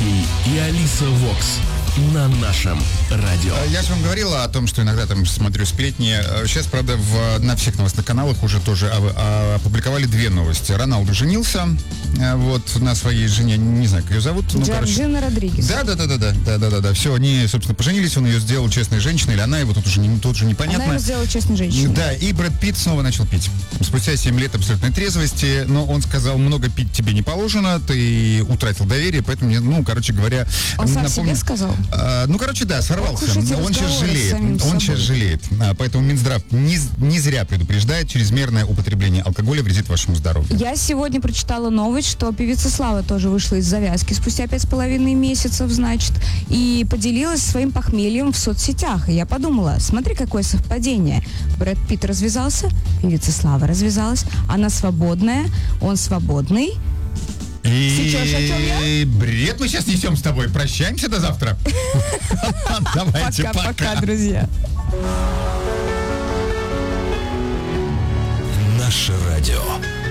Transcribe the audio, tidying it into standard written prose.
Ароновский и Алиса Вокс на нашем радио. Я же вам говорила о том, что иногда там смотрю сплетни. Сейчас, правда, на всех новостных каналах уже тоже опубликовали две новости. Роналду женился, вот, на своей жене, не знаю, как ее зовут. Джорджина Родригес. Да. Все, они, собственно, поженились, он ее сделал честной женщиной, или она его тут уже непонятно. Она его сделала честной женщиной. Да, и Брэд Питт снова начал пить. Спустя 7 лет абсолютной трезвости, но он сказал, много пить тебе не положено, ты утратил доверие, поэтому, короче говоря... Он сам себе сказал? Сорвался. Слушайте, Он сейчас жалеет. Поэтому Минздрав не зря предупреждает, чрезмерное употребление алкоголя вредит вашему здоровью. Я сегодня прочитала новость, что певица Слава тоже вышла из завязки спустя 5,5 месяцев, значит, и поделилась своим похмельем в соцсетях. И я подумала, смотри, какое совпадение. Брэд Питт развязался, певица Слава развязалась, она свободная, он свободный. Сейчас о чем я? Бред мы сейчас несем с тобой. Прощаемся до завтра. Давайте, пока, друзья. Наше радио.